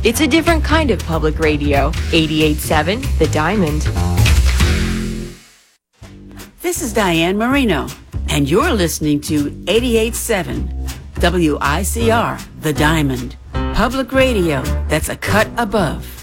It's a different kind of public radio. 88.7 The Diamond. This is Diane Marino, and you're listening to 88.7 WICR The Diamond. Public radio that's a cut above.